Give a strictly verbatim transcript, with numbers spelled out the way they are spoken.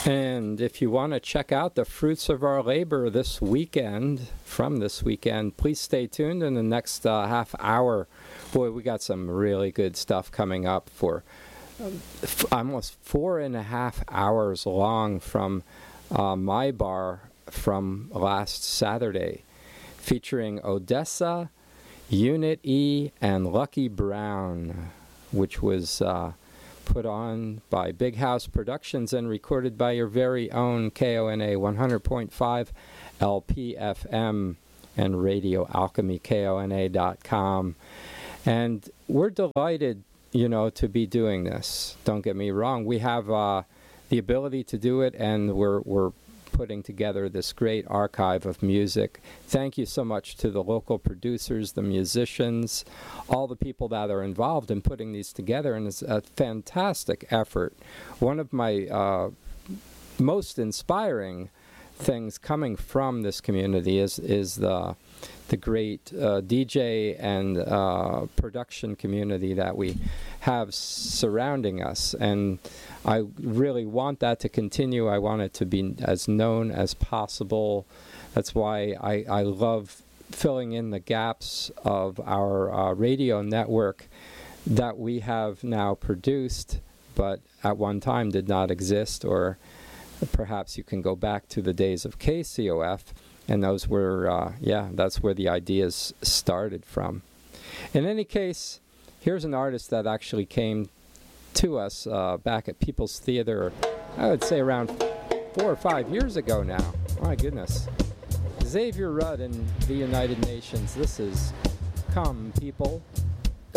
And if you want to check out the fruits of our labor this weekend, from this weekend, please stay tuned in the next uh, half hour. Boy, we got some really good stuff coming up for um, f- almost four and a half hours long from uh, my bar from last Saturday, featuring Odessa, Unit E, and Lucky Brown, which was uh, put on by Big House Productions and recorded by your very own K O N A one hundred point five L P F M and Radio Alchemy, K O N A dot com. And we're delighted, you know, to be doing this. Don't get me wrong. We have uh, the ability to do it, and we're we're putting together this great archive of music. Thank you so much to the local producers, the musicians, all the people that are involved in putting these together, and it's a fantastic effort. One of my uh, most inspiring things coming from this community is is the the great uh, D J and uh, production community that we have surrounding us, and I really want that to continue. I want it to be as known as possible. That's why I, I love filling in the gaps of our uh, radio network that we have now produced, but at one time did not exist, or perhaps you can go back to the days of K C O F, and those were, uh, yeah, that's where the ideas started from. In any case, here's an artist that actually came to us uh, back at People's Theater, I would say around four or five years ago now. My goodness. Xavier Rudd and the United Nations. This is Come People.